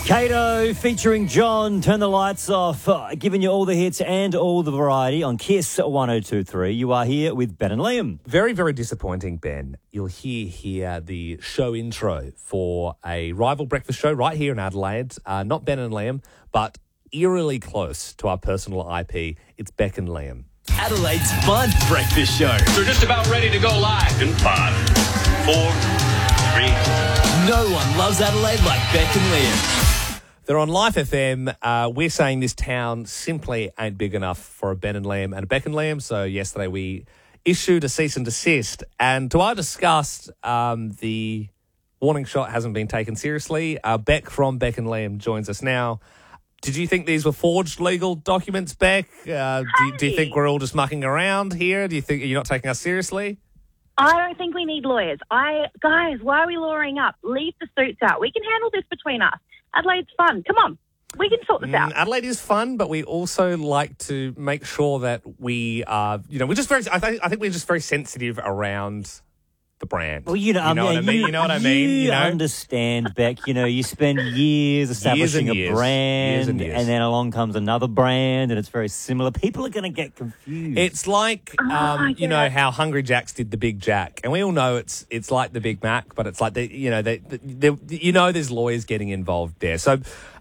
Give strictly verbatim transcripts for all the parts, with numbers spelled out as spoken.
Kato featuring John, Turn the Lights Off, uh, giving you all the hits and all the variety on Kiss one oh two point three. You are here with Ben and Liam. Very, very disappointing, Ben. You'll hear here the show intro for a rival breakfast show right here in Adelaide. Uh, not Ben and Liam, but eerily close to our personal I P. It's Beck and Liam. Adelaide's fun breakfast show. We're just about ready to go live in five, four, three. No one loves Adelaide like Beck and Liam. They're on Life F M. Uh, we're saying this town simply ain't big enough for a Ben and Liam and a Beck and Liam. So yesterday we issued a cease and desist. And to our disgust, um, the warning shot hasn't been taken seriously. Uh, Beck from Beck and Liam joins us now. Did you think these were forged legal documents, Beck? Uh, do, do you think we're all just mucking around here? Do you think you're not taking us seriously? I don't think we need lawyers. I guys, why are we lawyering up? Leave the suits out. We can handle this between us. Adelaide's fun. Come on. We can sort this out. Mm, Adelaide is fun, but we also like to make sure that we are, you know, we're just very, I, th- I think we're just very sensitive around the brand. Well, you know, you know um, what yeah, I mean? You, you know what I mean? You, You know? understand, Beck. You know, you spend years establishing Years and a years. brand, Years and years. then along comes another brand, and it's very similar. People are going to get confused. It's like, Oh, um, you know, yeah. how Hungry Jack's did the Big Jack, and we all know it's it's like the Big Mac, but it's like the, you know, they, they, you know, there's lawyers getting involved there. So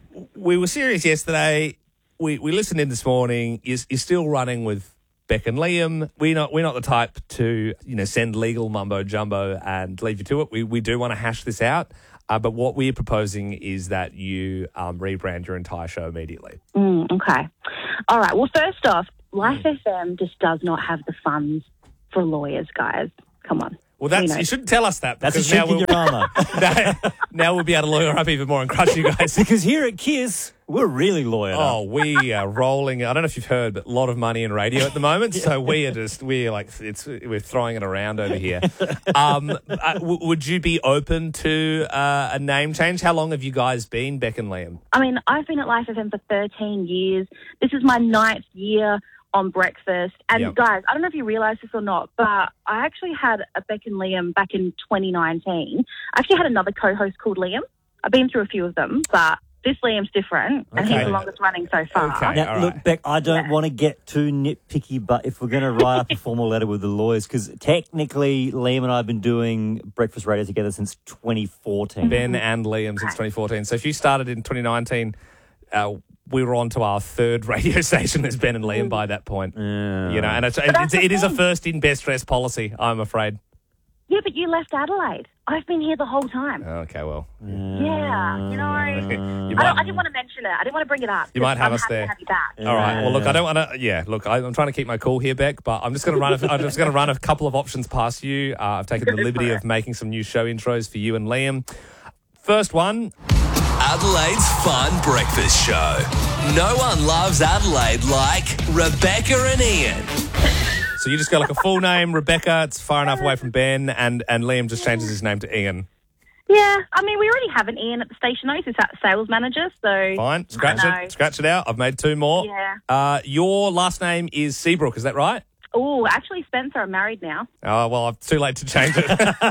we were serious yesterday. We we listened in this morning. You're, you're still running with Beck and Liam. We're not we're not the type to, you know, send legal mumbo jumbo and leave you to it. We we do want to hash this out. Uh, but what we're proposing is that you um, rebrand your entire show immediately. Mm, okay. All right. Well, first off, Life F M just does not have the funds for lawyers, guys. Come on. Well, that's We know. you shouldn't tell us that. That's a because now chink in we'll, your armour. now, now we'll be able to lawyer up even more and crush you guys. Because here at Kiss, we're really lawyered Oh, up. we are rolling. I don't know if you've heard, but a lot of money in radio at the moment. So we are just we're like it's we're throwing it around over here. Um, uh, w- would you be open to uh, a name change? How long have you guys been, Beck and Liam? I mean, I've been at Life F M for thirteen years. This is my ninth year on breakfast. And Yep. guys, I don't know if you realise this or not, but I actually had a Beck and Liam back in twenty nineteen. I actually had another co-host called Liam. I've been through a few of them, but this Liam's different, and Okay. he's the longest running so far. Okay. Now, all look, right. Beck, I don't Yeah. want to get too nitpicky, but if we're going to write up a formal letter with the lawyers, because technically Liam and I have been doing breakfast radio together since twenty fourteen. Ben and Liam since twenty fourteen. So if you started in twenty nineteen, uh, we were on to our third radio station as Ben and Liam by that point. Yeah. You know, and it's, that's it's, the it is a thing. first in best dress policy, I'm afraid. Yeah, but you left Adelaide. I've been here the whole time. Okay, well, Yeah, you know, I, you I, might, don't, I didn't want to mention it. I didn't want to bring it up. You might have I'm us happy there. To have you back. all right. Well, look, I don't want to. Yeah, look, I, I'm trying to keep my cool here, Beck. But I'm just going to run. A, I'm just going to run a couple of options past you. Uh, I've taken the liberty of making some new show intros for you and Liam. First one. Adelaide's fun breakfast show. No one loves Adelaide like Rebecca and Ian. So you just go like a full name, Rebecca. It's far enough away from Ben, and and Liam just changes his name to Ian. Yeah, I mean, we already have an Ian at the station. He's a sales manager, so... Fine, scratch I know. it, scratch it out. I've made two more. Yeah. Uh, your last name is Seabrook, is that right? Oh, actually, Spencer, I'm married now. Oh well, it's too late to change it.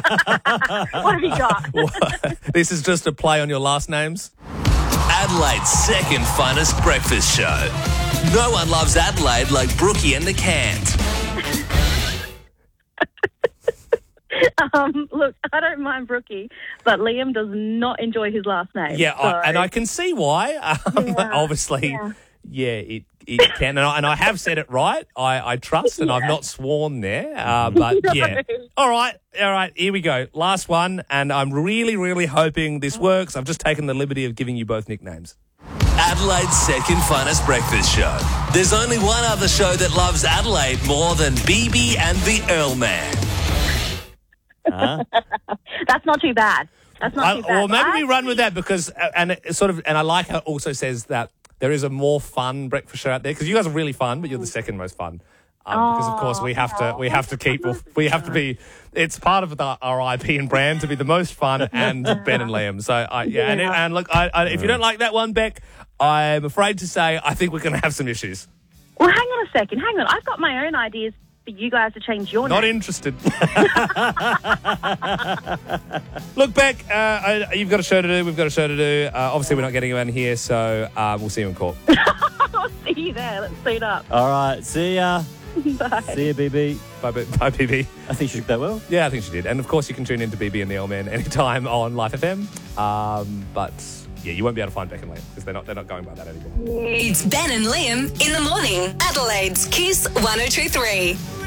What have you got? This is just a play on your last names. Adelaide's second funnest breakfast show. No one loves Adelaide like Brookie and the Cant. um, look, I don't mind Brookie, but Liam does not enjoy his last name. Yeah, so- I, and I can see why. Um, Yeah, obviously, yeah, yeah. it, it can. And I, and I have said it right. I, I trust, and I've Yeah. not sworn there. Uh, but No. yeah. All right, all right, here we go. Last one, and I'm really, really hoping this works. I've just taken the liberty of giving you both nicknames. Adelaide's second funnest breakfast show. There's only one other show that loves Adelaide more than B B and the Earl Man. Huh? That's not too bad. That's not I, too bad. well, maybe I we run actually- with that because, uh, and it sort of, and I like how it also says that there is a more fun breakfast show out there because you guys are really fun, but you're the second most fun. Um, because of course we have to, we have to keep, we have to be. It's part of the, our I P and brand to be the most fun and Ben and Liam. So I, yeah, and, and look, I, I, if you don't like that one, Beck, I'm afraid to say I think we're going to have some issues. Well, hang on a second. Hang on. I've got my own ideas for you guys to change your Not name. interested. Look, Beck, uh, I, you've got a show to do. We've got a show to do. Uh, obviously, we're not getting you in here, so uh, we'll see you in court. I'll see you there. Let's suit up. All right, see ya. Bye. See ya, B B. Bye, B- bye, B B. I think she took that well. Yeah, I think she did. And of course, you can tune in to B B and the L-Man anytime on Life F M. Um, but yeah, you won't be able to find Beck and Liam because they're not, they're not going by that anymore. It's Ben and Liam in the morning. Adelaide's Kiss one oh two three.